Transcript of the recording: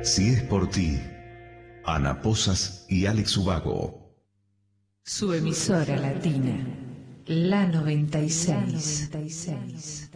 Si es por ti, Ana Posas y Alex Ubago. Su emisora latina, la 96.